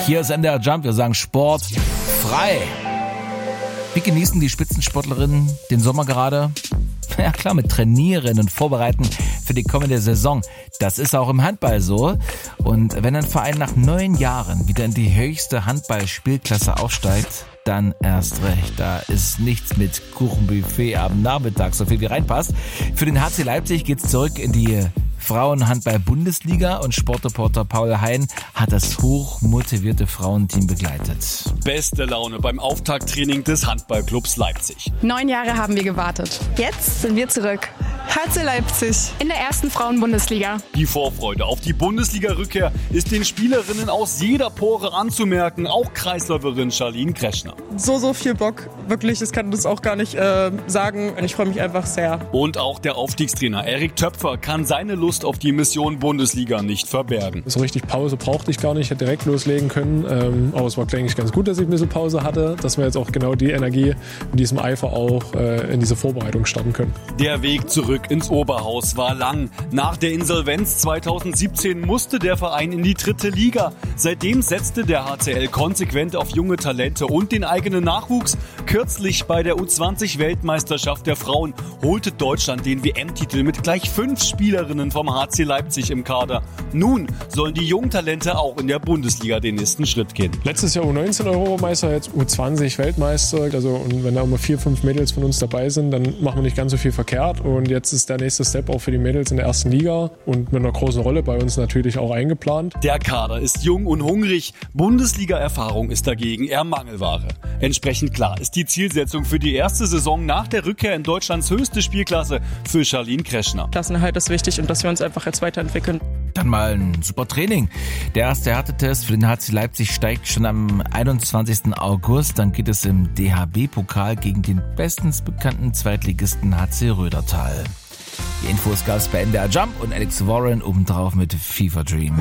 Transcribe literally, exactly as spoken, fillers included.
Hier ist N D R Jump, wir sagen Sport frei. Wie genießen die Spitzensportlerinnen den Sommer gerade? Ja klar, mit Trainieren und Vorbereiten für die kommende Saison. Das ist auch im Handball so. Und wenn ein Verein nach neun Jahren wieder in die höchste Handballspielklasse aufsteigt, dann erst recht. Da ist nichts mit Kuchenbuffet am Nachmittag, so viel wie reinpasst. Für den H C Leipzig geht's zurück in die Frauenhandball-Bundesliga und Sportreporter Paul Hein hat das hochmotivierte Frauenteam begleitet. Beste Laune beim Auftakttraining des Handballclubs Leipzig. Neun Jahre haben wir gewartet. Jetzt sind wir zurück. H C Leipzig. In der ersten Frauenbundesliga. Die Vorfreude auf die Bundesliga-Rückkehr ist den Spielerinnen aus jeder Pore anzumerken, auch Kreisläuferin Charlene Kreschner. So, so viel Bock. Wirklich, ich kann das auch gar nicht äh, sagen. Ich freue mich einfach sehr. Und auch der Aufstiegstrainer Erik Töpfer kann seine Lust auf die Mission Bundesliga nicht verbergen. So richtig Pause brauchte ich gar nicht, ich hätte direkt loslegen können. Ähm, aber es war eigentlich ganz gut, dass ich ein bisschen Pause hatte, dass wir jetzt auch genau die Energie mit diesem Eifer auch äh, in diese Vorbereitung starten können. Der Weg zurück ins Oberhaus war lang. Nach der Insolvenz zweitausendsiebzehn musste der Verein in die dritte Liga. Seitdem setzte der H C L konsequent auf junge Talente und den eigenen Nachwuchs. Kürzlich bei der U zwanzig Weltmeisterschaft der Frauen holte Deutschland den W M-Titel mit gleich fünf Spielerinnen vom H C Leipzig im Kader. Nun sollen die jungen Talente auch in der Bundesliga den nächsten Schritt gehen. Letztes Jahr U neunzehn Europameister, jetzt U zwanzig Weltmeister. Also, und wenn da immer vier, fünf Mädels von uns dabei sind, dann machen wir nicht ganz so viel verkehrt. Und jetzt ist der nächste Step auch für die Mädels in der ersten Liga und mit einer großen Rolle bei uns natürlich auch eingeplant. Der Kader ist jung und hungrig. Bundesliga-Erfahrung ist dagegen eher Mangelware. Entsprechend klar ist die Zielsetzung für die erste Saison nach der Rückkehr in Deutschlands höchste Spielklasse für Charlene Kreschner. Klassenerhalt ist wichtig und dass wir uns einfach jetzt weiterentwickeln. Dann mal ein super Training. Der erste Härtetest für den H C Leipzig steigt schon am einundzwanzigsten August. Dann geht es im D H B-Pokal gegen den bestens bekannten Zweitligisten H C Rödertal. Die Infos gab es bei N D R Jump und Alex Warren obendrauf mit FIFA Dream.